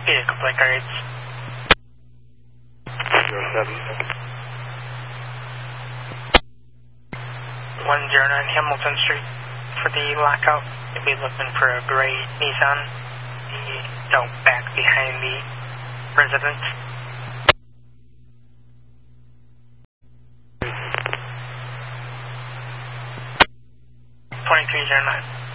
Yeah, complaint cards. 07. 109 Hamilton Street for the lockout. You'll be looking for a gray Nissan. Don't back behind the residence. 2309.